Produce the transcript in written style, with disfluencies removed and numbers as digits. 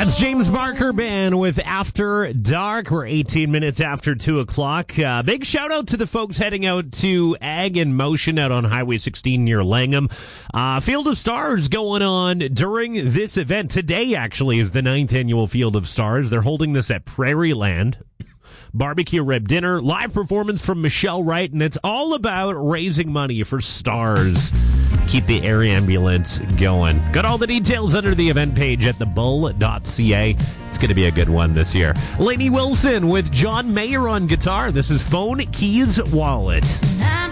That's James Barker Band with After Dark. We're 18 minutes after 2 o'clock. Big shout out to the folks heading out to Ag in Motion out on Highway 16 near Langham. Field of Stars going on during this event. Today, actually, is the 9th annual Field of Stars. They're holding this at Prairie Land. Barbecue rib dinner, live performance from Michelle Wright, and it's all about raising money for STARS. Keep the air ambulance going. Got all the details under the event page at thebull.ca. It's going to be a good one this year. Lainey Wilson with John Mayer on guitar. This is Phone, Keys, Wallet.